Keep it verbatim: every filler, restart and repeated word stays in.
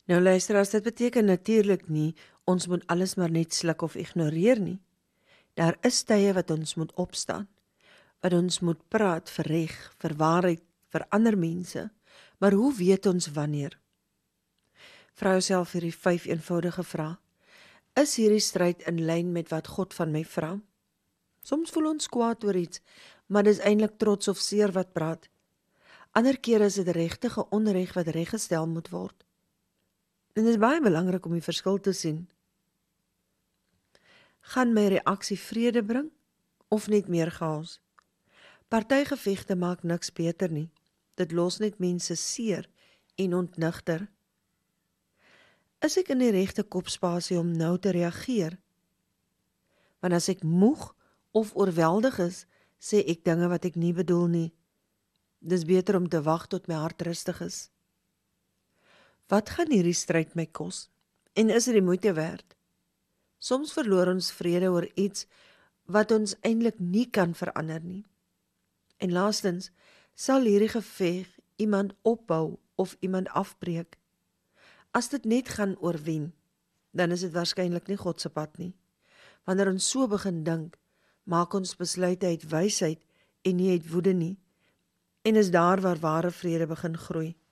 Nou luisteraars, dit beteken natuurlik nie, ons moet alles maar net sluk of ignoreer nie. Daar is tye wat ons moet opstaan, wat ons moet praat vir reg, vir waarheid, vir ander mense, maar hoe weet ons wanneer? Vra jouself hierdie vyf eenvoudige vrae. Is hierdie stryd in lyn met wat God van my vra? Soms voel ons kwaad oor iets, maar dis eintlik trots of seer wat praat. Ander kere is dit regtige onreg wat reggestel moet word. En dit is baie belangrik om die verskil te sien. Gaan my reaksie vrede bring of net meer chaos? Partygevegte maak niks beter nie. Dit los net mense seer en ontnigter. Is ek in die regte kopspasie om nou te reageer? Want as ek moeg of oorweldig is, sê ek dinge wat ek nie bedoel nie. Dis beter om te wag tot my hart rustig is. Wat gaan hierdie stryd my kos? En is dit die moeite werd? Soms verloor ons vrede oor iets wat ons eintlik nie kan verander nie. En laastens, sal hierdie geveg iemand opbou of iemand afbreek? As dit net gaan oor wen, dan is dit waarskynlik nie God se pad nie. Wanneer ons so begin dink, maak ons besluite uit wysheid en nie uit woede nie. En is daar waar ware vrede begin groei.